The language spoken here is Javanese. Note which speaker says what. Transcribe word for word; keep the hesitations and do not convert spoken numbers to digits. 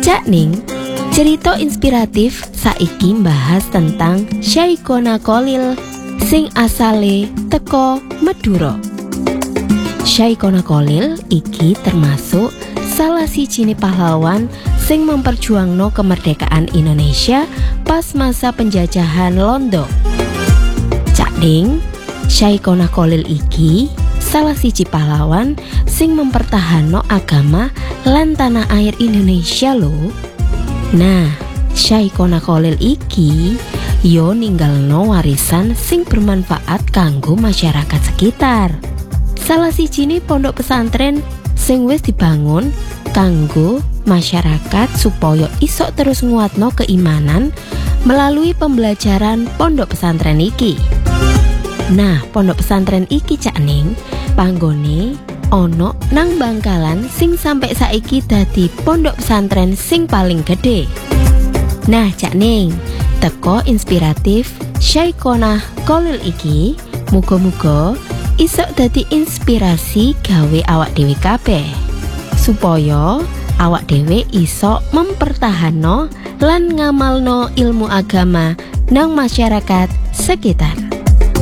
Speaker 1: Cak Ning, cerita inspiratif saiki mbahas tentang Syaikona Cholil sing asale teko Madura. Syaikona Cholil iki termasuk salah sijine pahlawan sing memperjuangno kemerdekaan Indonesia pas masa penjajahan Londo. Cak Ning, Syaikona Cholil iki salah siji pahlawan sing mempertahanno agama lan tanah air Indonesia lho. Nah, Syaikona Cholil iki yo ninggalno warisan sing bermanfaat kanggo masyarakat sekitar. Salah sijine pondok pesantren sing wis dibangun kanggo masyarakat supaya isok terus nguatno keimanan melalui pembelajaran pondok pesantren iki. Nah, pondok pesantren iki Cak Ning panggone ono nang Bangkalan sing sampai saiki dadi pondok pesantren sing paling gede. Nah, Cak Ning, teko inspiratif Syaikona Cholil iki muga-muga isok dadi inspirasi gawe awak dhewe kabeh supaya awak dhewe isok mempertahanno lan ngamalno ilmu agama nang masyarakat sekitar.